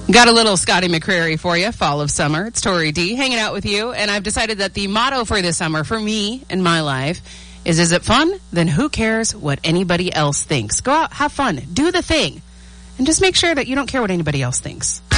Got a little Scotty McCreery for you, fall of summer. It's Tori D hanging out with you, and I've decided that the motto for this summer, for me in my life, is it fun? Then who cares what anybody else thinks? Go out, have fun, do the thing, and just make sure that you don't care what anybody else thinks.